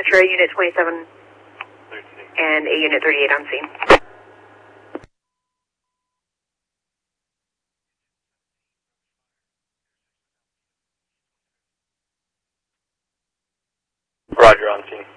Metro, Unit 27 and a Unit 38 on scene. Roger, on scene.